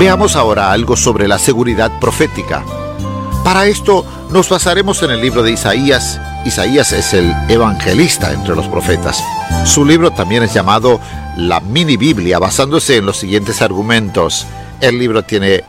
Veamos ahora algo sobre la seguridad profética. Para esto nos basaremos en el libro de Isaías. Isaías es el evangelista entre los profetas. Su libro también es llamado la mini Biblia, basándose en los siguientes argumentos. El libro tiene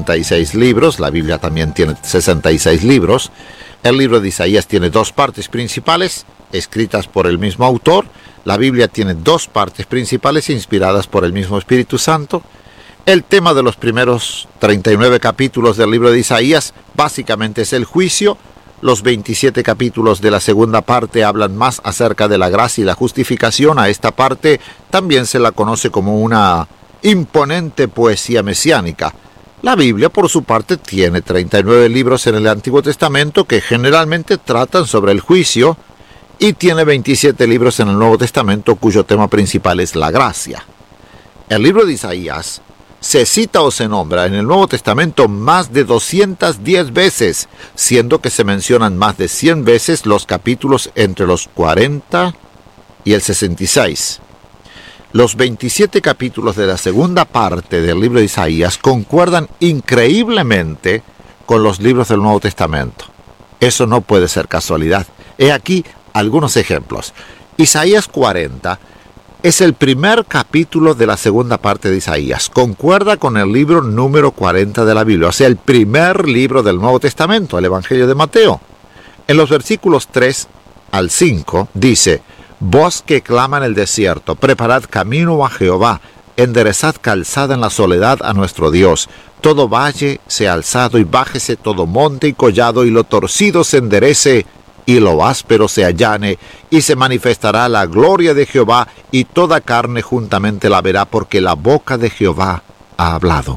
66 libros, la Biblia también tiene 66 libros. El libro de Isaías tiene dos partes principales, escritas por el mismo autor. La Biblia tiene dos partes principales, inspiradas por el mismo Espíritu Santo. El tema de los primeros 39 capítulos del libro de Isaías básicamente es el juicio. Los 27 capítulos de la segunda parte hablan más acerca de la gracia y la justificación. A esta parte también se la conoce como una imponente poesía mesiánica. La Biblia, por su parte, tiene 39 libros en el Antiguo Testamento que generalmente tratan sobre el juicio y tiene 27 libros en el Nuevo Testamento cuyo tema principal es la gracia. El libro de Isaías se cita o se nombra en el Nuevo Testamento más de 210 veces, siendo que se mencionan más de 100 veces los capítulos entre los 40 y el 66. Los 27 capítulos de la segunda parte del libro de Isaías concuerdan increíblemente con los libros del Nuevo Testamento. Eso no puede ser casualidad. He aquí algunos ejemplos. Isaías 40 es el primer capítulo de la segunda parte de Isaías. Concuerda con el libro número 40 de la Biblia, o sea, el primer libro del Nuevo Testamento, el Evangelio de Mateo. En los versículos 3 al 5 dice: voz que clama en el desierto, preparad camino a Jehová, enderezad calzada en la soledad a nuestro Dios. Todo valle sea alzado y bájese todo monte y collado, y lo torcido se enderece y lo áspero se allane, y se manifestará la gloria de Jehová, y toda carne juntamente la verá, porque la boca de Jehová ha hablado.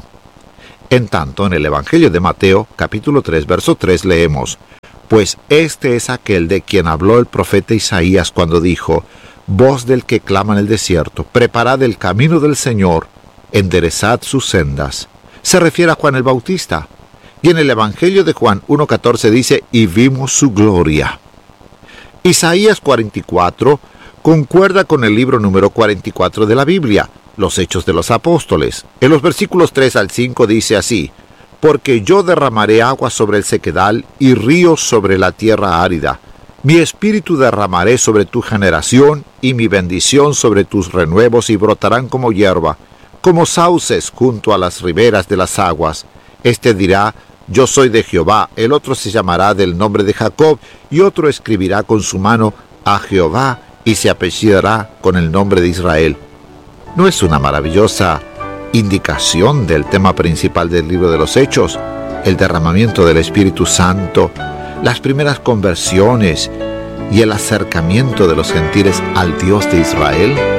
En tanto, en el Evangelio de Mateo, capítulo 3, verso 3, leemos: pues este es aquel de quien habló el profeta Isaías cuando dijo: voz del que clama en el desierto, preparad el camino del Señor, enderezad sus sendas. Se refiere a Juan el Bautista. Y en el Evangelio de Juan 1.14 dice: y vimos su gloria. Isaías 44 concuerda con el libro número 44 de la Biblia, los Hechos de los Apóstoles. En los versículos 3 al 5 dice así: porque yo derramaré agua sobre el sequedal y ríos sobre la tierra árida. Mi espíritu derramaré sobre tu generación y mi bendición sobre tus renuevos, y brotarán como hierba, como sauces junto a las riberas de las aguas. Este dirá: yo soy de Jehová. El otro se llamará del nombre de Jacob, y otro escribirá con su mano: a Jehová, y se apellidará con el nombre de Israel. ¿No es una maravillosa indicación del tema principal del libro de los Hechos? El derramamiento del Espíritu Santo, las primeras conversiones y el acercamiento de los gentiles al Dios de Israel.